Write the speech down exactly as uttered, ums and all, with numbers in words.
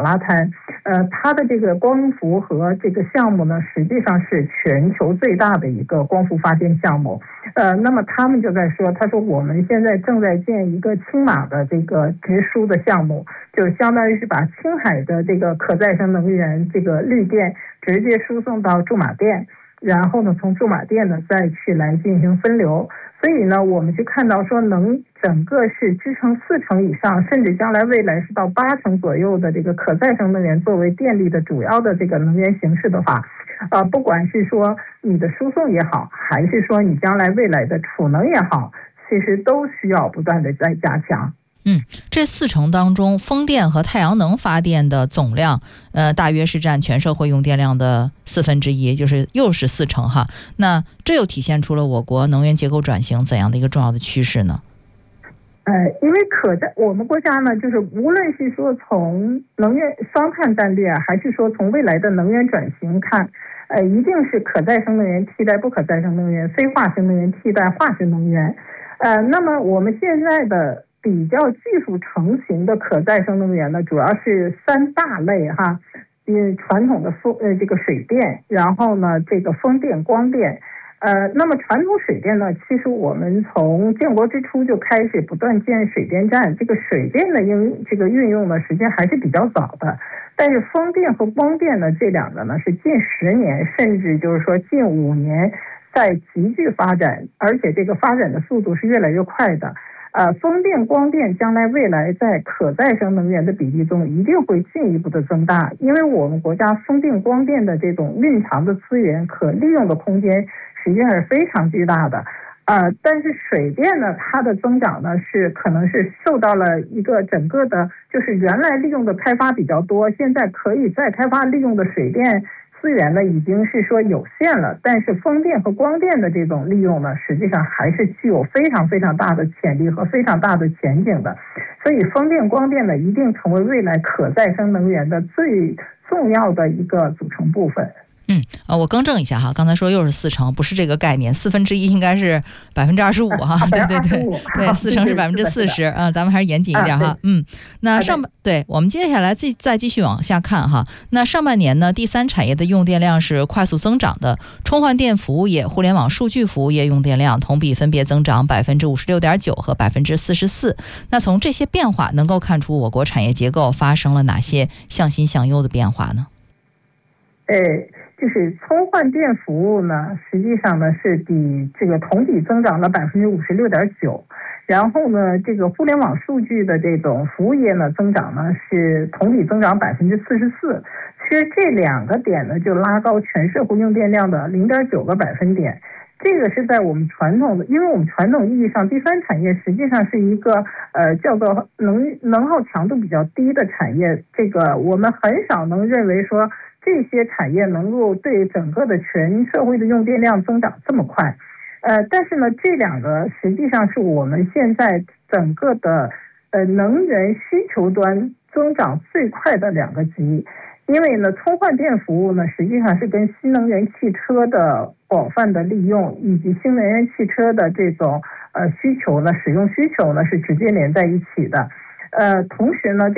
马拉滩，呃，它的这个光伏和这个项目呢，实际上是全球最大的一个光伏发电项目。呃，那么他们就在说，他说我们现在正在建一个青马的这个直输的项目，就相当于是把青海的这个可再生能源这个绿电直接输送到驻马店，然后呢，从驻马店呢再去来进行分流。所以呢，我们就看到说，能整个是支撑四成以上，甚至将来未来是到八成左右的这个可再生能源作为电力的主要的这个能源形式的话，呃，不管是说你的输送也好，还是说你将来未来的储能也好，其实都需要不断的在加强。 嗯，这四成当中，风电和太阳能发电的总量，呃，大约是占全社会用电量的四分之一，就是又是四成哈。那这又体现出了我国能源结构转型怎样的一个重要的趋势呢？ 呃，因为可在我们国家呢，就是无论是说从能源双碳战略，还是说从未来的能源转型看，呃，一定是可再生能源替代不可再生能源，非化石能源替代化石能源。呃，那么我们现在的比较技术成型的可再生能源呢，主要是三大类哈，呃，传统的风呃这个水电，然后呢这个风电、光电。呃，那么传统水电呢，其实我们从建国之初就开始不断建水电站，这个水电的应这个运用呢，实际上还是比较早的。但是风电和光电呢，这两个呢是近十年，甚至就是说近五年在急剧发展，而且这个发展的速度是越来越快的。呃，风电、光电将来未来在可再生能源的比例中一定会进一步的增大，因为我们国家风电、光电的这种蕴藏的资源、可利用的空间实际上是非常巨大的。呃，但是水电呢，它的增长呢是可能是受到了一个整个的，就是原来利用的开发比较多，现在可以再开发利用的水电资源呢已经是说有限了，但是风电和光电的这种利用呢，实际上还是具有非常非常大的潜力和非常大的前景的。所以风电、光电呢，一定成为未来可再生能源的最重要的一个组成部分。 嗯，呃，我更正一下哈，刚才说又是四成，不是这个概念，四分之一应该是百分之二十五哈，对对对对，四成是百分之四十啊，咱们还是严谨一点哈。嗯，那上半对，我们接下来再再继续往下看哈。那上半年呢，第三产业的用电量是快速增长的，充换电服务业、互联网数据服务业用电量同比分别增长百分之五十六点九和百分之四十四。那从这些变化能够看出我国产业结构发生了哪些向新向优的变化呢？ 哎。就是充换电服务呢，实际上呢是比这个同比增长了百分之五十六点九，然后呢，这个互联网数据的这种服务业呢增长呢是同比增长百分之四十四。其实这两个点呢就拉高全社会用电量的零点九个百分点。这个是在我们传统的，因为我们传统意义上第三产业实际上是一个呃叫做能能耗强度比较低的产业，这个我们很少能认为说这些产业能够对整个的全社会的用电量增长这么快。呃，但是呢，这两个实际上是我们现在整个的呃能源需求端增长最快的两个级。因为呢，充换电服务呢，实际上是跟新能源汽车的广泛的利用，以及新能源汽车的这种呃需求呢，使用需求呢是直接连在一起的。呃，同时呢，